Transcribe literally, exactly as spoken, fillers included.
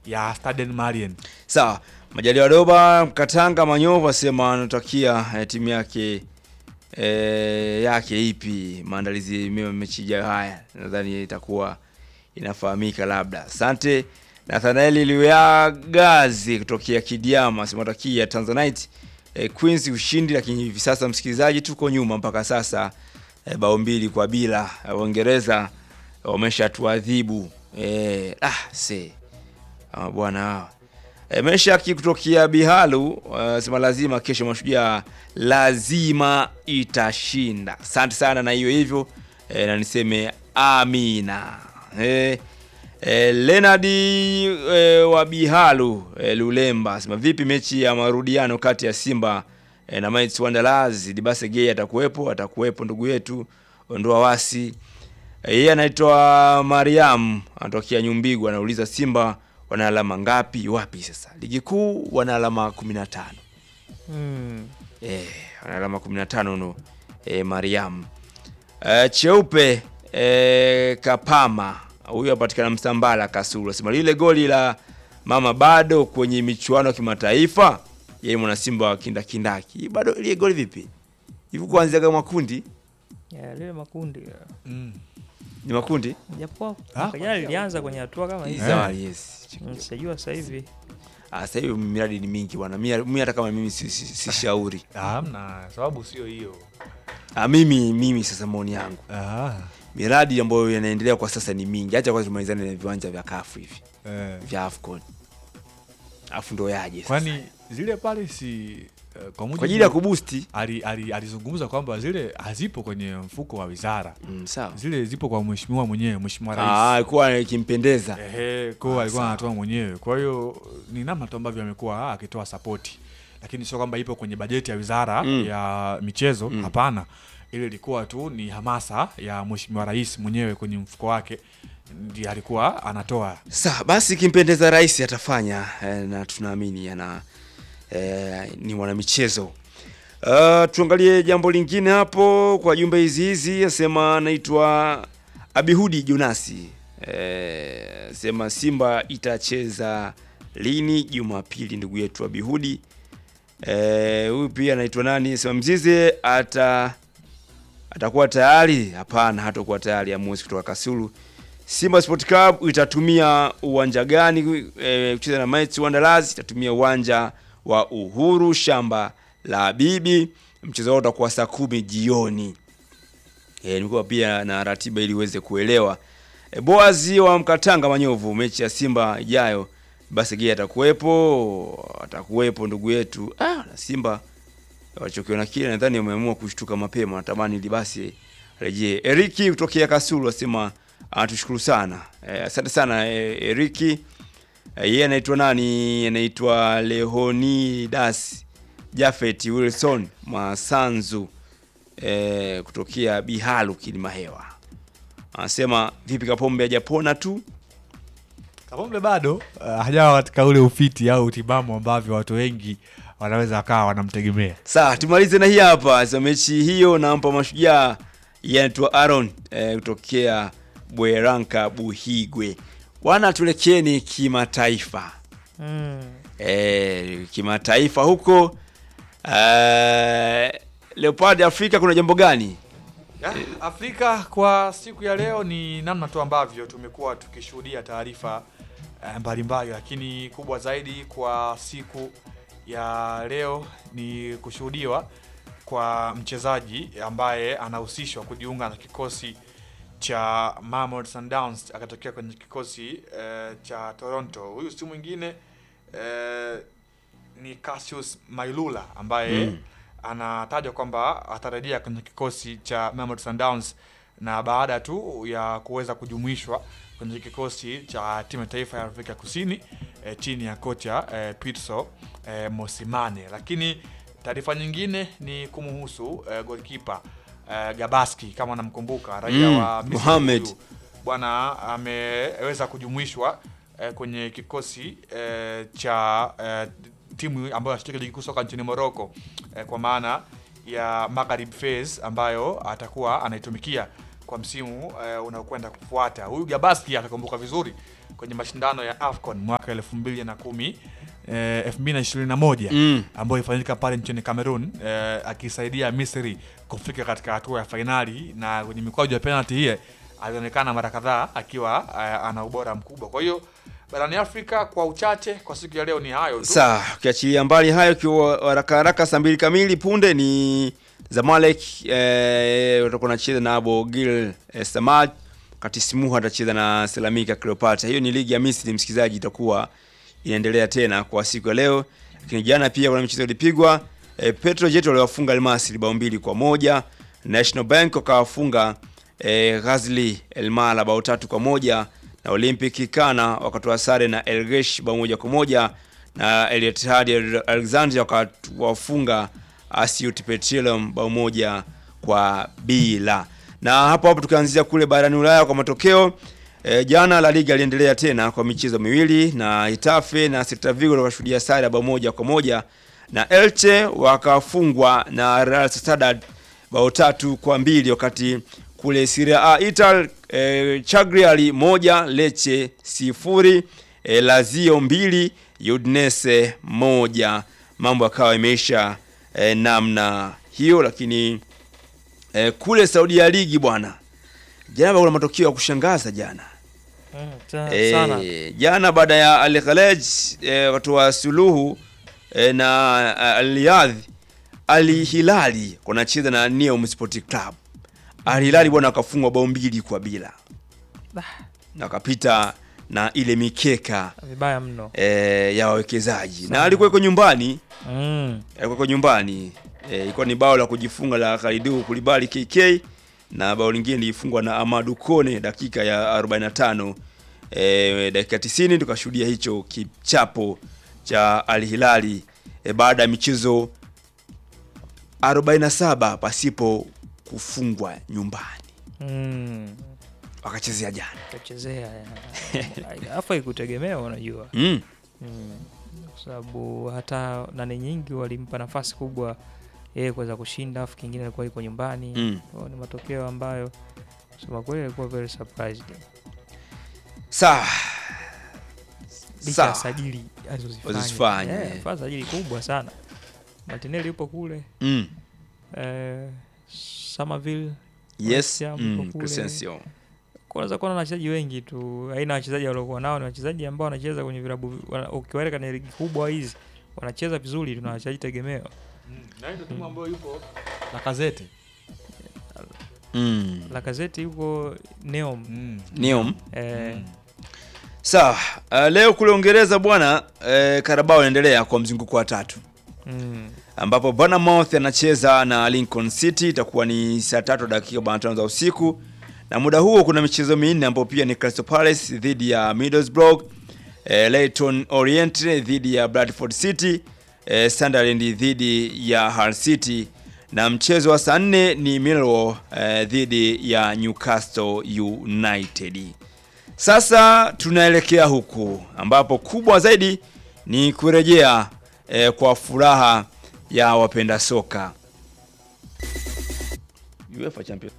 ya Stade Malien. Sawa. Majaliwa Doba Mkatanga Manyovu asema anatakia eh, timu yake eh, yake ipi maandalizi mema mechi ijayo. Haya nadhani itakuwa inafahamika labda. Asante. Nathanaeli Liuyagazi kutokea Kidiama asema anatakia Tanzanite eh, Queens ushindi, lakini hivi sasa msikilizaji tuko nyuma mpaka sasa eh, bao mbili kwa bila. Uingereza wameshatuadhibu eh, ah se ah, bwana hawa E, Meshaki kutokea Bihalu uh, sema lazima kesho Mashujaa lazima itashinda. Asante sana na hiyo hivyo e, na niseme amina. E, e, Lenadi e, wa Bihalu e, Lulemba sema vipi mechi ya marudiano kati ya Simba e, na Mighty Wanderers? Dibase Gay atakuwepo, atakuwepo ndugu yetu Ondoa Wasi. Yeye e, anaitwa Mariam anatokea Nyumbigu anauliza Simba wana alama ngapi wapi sasa? Ligi kuu wana alama kumi na tano. Mm. Eh, wana alama kumi na tano no. Eh, Mariam. Eh, Cheupe eh, Kapama. Huyu apatikana Msambala Kasulu. Sema lile goli la mama bado kwenye michuano ya kimataifa. Yeye mwana Simba wa kindakindaki. Bado ile goli vipi? Hivi kuanzia kama makundi? Ya leo makundi. Mm. Ni makundi? Japo Ah? kajana ilianza kwenye hatua kama hizi. Sawa, yes. Sijua sasa hivi. Ah, sasa hivi miradi ni mingi bwana. Mimi hata kama mimi si, si, si shauri. Hamna sababu sio hiyo. Ah, mimi mimi sasa maoni yangu. Ah. Miradi ambayo yanaendelea kwa sasa ni mingi. Acha kwanza tumalizane na viwanja vya kafu hivi. Eh. Vya Afcon. Afu ndo yaje sasa. Kwani zile pale si uh, kwa kwa ajili ya kuboosti ali alizungumza ali kwamba zile hazipo kwenye mfuko wa wizara. Mm, sawa. Zile zipo kwa mheshimiwa mwenyewe, mheshimiwa rais. Ah, alikuwa ikimpendeza. Ehe, kwa alikuwa anatoa mwenyewe. Kwa hiyo ni namna tu ambavyo amekuwa akitoa support. Lakini sio kwamba ipo kwenye bajeti ya wizara mm. ya michezo, mm. hapana. Ile ilikuwa tu ni hamasa ya mheshimiwa rais mwenyewe kwenye mfuko wake. Ndiye alikuwa anatoa. Sawa, basi kimpendeza rais atafanya eh, na tunaamini ana eh, ni mwana michezo. Uh, tuangalie jambo lingine hapo kwa jumbe hizi hizi. Asema anaitwa Abihudi Jonasi. Eh, sema Simba itacheza lini? Jumapili ndugu yetu Abihudi. Eh, huyu pia anaitwa nani? Sema Mzize ata atakuwa tayari? Hapana, hatakuwa tayari. Amuzi kutoka Kasulu. Simba Sport Club itatumia uwanja gani e, kucheza na Mighty Wanderers? Itatumia uwanja wa Uhuru shamba la Bibi. Mchezo wao utakuwa saa kumi jioni. Eh, nilikuwa pia na ratiba ili uweze kuelewa. E, Boazi wa Mkatanga Manyovu, mechi ya Simba ijayo basi Gea atakuwepo, atakuwepo ndugu yetu. Ah, na Simba wachokiona kile nadhani wameamua kushtuka mapema, natamani ili basi rejee. Eriki kutokea Kasulu asema atushukuru sana. Eh, asante sana eh, Eriki. Eh, yeye anaitwa nani? Anaitwa Leonidas Jafet Wilson Masanzu eh, kutokea Bihalu Kilimahewa. Anasema vipi Kapombe hajapona tu? Kapombe bado uh, hajawa katika ule ufiti au utimamu ambavyo watu wengi wanaweza akawa wanamtegemea. Sawa, tumalize na hii hapa. Sasa mechi hiyo nampa Mashujaa yanaitwa Aaron eh, kutokea Bweranka Buhigwe. Wana tulekeni kimataifa. Mm. Eh, kimataifa huko eh, Leopard Afrika kuna jambo gani? Ya, Afrika kwa siku ya leo ni namna tu ambavyo tumekuwa tukishuhudia taarifa uh, mbalimbali, lakini kubwa zaidi kwa siku ya leo ni kushuhudiwa kwa mchezaji ambaye anahusishwa kujiunga na kikosi cha Mamelodi Sundowns akatokea kwenye kikosi uh, cha Toronto. Huyu si mwingine uh, ni Cassius Mailula ambaye mm. anatajwa kwamba atarejea kwenye kikosi cha Mamelodi Sundowns na baada tu ya kuweza kujumuishwa kwenye kikosi cha timu ya taifa ya Afrika Kusini e, chini ya kocha e, Pitso e, Mosimane. Lakini taarifa nyingine ni kumhusu e, goalkeeper e, Gabaski, kama namkumbuka, raia mm, wa Mohamed. Bwana ameweza kujumuishwa e, kwenye kikosi e, cha e, timu ambayo inashiriki ligi kuu soka nchini Morocco eh, kwa maana ya Maghrib Fez ambayo atakuwa anaitumikia kwa msimu eh, unaokwenda kufuata. Huyu Gabaski atakumbuka vizuri kwenye mashindano ya AFCON mwaka elfu mbili na kumi eh, elfu mbili na ishirini na moja Mm. ambayo ifanyika pale nchini Cameroon, eh, akisaidia Misri kufika katika hatua ya fainali, na kwenye mikwaju ya penalty hii alionekana mara kadhaa akiwa eh, ana ubora mkubwa. Kwa hiyo barani Afrika kwa uchache kwa siku ya leo ni hayo tu. Sawa, ukiachilia mbali hayo, kwa haraka haraka saa mbili kamili punde ni Zamalek eh, watakuwa wanacheza na Abu Gil eh, Samad, wakati Smuha atacheza na Selamika Cleopatra. Hiyo ni ligi ya Misri, msikizaji, itakuwa inaendelea tena kwa siku ya leo. Lakini jana pia kuna michezo ilipigwa. eh, Petrojet waliwafunga Al Masry bao mbili kwa moja. National Bank wakawafunga eh, Ghazli El Mala bao tatu kwa moja, na Olympic Kana wakatoa sare na El Gesh bao moja kwa moja, na El Ittihad Alexandria wakawafunga Asyut Petroleum bao moja kwa bila. Na hapo hapo tukaanzia kule barani Ulaya kwa matokeo. E, jana La Liga iliendelea tena kwa michezo miwili, na Hitafe na Celta Vigo wakashuhudia sare bao moja kwa moja, na Elche wakafungwa na Real Sociedad bao tatu kwa mbili, wakati kule Serie A Italy e, Cagliari moja Lecce sifuri, e, Lazio mbili Udinese moja. Mambo yakawa imeisha e, namna hiyo. Lakini e, kule Saudi ya ligi bwana, jana kuna matokeo ya kushangaza jana. Mm, ta- sana. E, jana baada ya Al Khalej e, watu wa suluhu e, na Al Riyadh, Al Hilali wanacheza na Neom Sport Club. Al Hilali bwana akafungwa bao mbili kwa bila. Na akapita na ile mikeka Vibaya mno. e, ya wawekezaji. Na alikuwa yuko nyumbani, Mm. alikuwa yuko nyumbani. E, ilikuwa ni bao la kujifunga la Khalidou Koulibaly K K, na bao lingine lilifungwa na Amadou Kone dakika ya arobaini na tano. E, dakika tisini tukashuhudia hicho kichapo cha Al Hilali e, baada ya michezo arobaini na saba pasipo kufungwa nyumbani. Mm. Wakachezea jana. Kachezea. Hapo ikutegemea, unajua. Mm. Mm. Kwa sababu hata nani nyingi walimpa nafasi kubwa yeye kuweza kushinda, afu kingine alikuwa yuko nyumbani. Mm. Kwa ni matokeo ambayo sema kweli alikuwa very surprised. Sawa. Licha Sawa. ya sajili alizozifanya. Wazifanya, Eh, eh. fanya sajili kubwa sana. Martinelli yupo kule. Mm. Eh, Somerville. Yes. West Ham Mm. yupo kule. Crescencio. Kunaweza kuwa na wachezaji wengi tu. Aina wachezaji waliokuwa nao ni wachezaji ambao wanacheza kwenye vilabu, wana- ukiweka kwenye ligi kubwa hizi wanacheza vizuri, tuna wachezaji tegemeo. Mm. Na ndio timu ambayo yupo Lacazette. Mm. Lacazette yuko Neom. Mm. Neom. Eh, Mm. Sawa. Uh, leo kule Uingereza bwana, eh, Carabao inaendelea kwa mzunguko wa tatu, mm, ambapo Bournemouth anacheza na Lincoln City. Itakuwa ni saa tatu dakika arobaini na tano za usiku, na muda huo kuna michezo minne ambapo pia ni Crystal Palace dhidi ya Middlesbrough, eh, Leyton Orient dhidi ya Bradford City, eh, Sunderland dhidi ya Hull City, na mchezo wa saa nne ni Millwall eh, dhidi ya Newcastle United. Sasa tunaelekea huku ambapo kubwa zaidi ni kurejea eh, kwa furaha ya wapenda soka UEFA Champions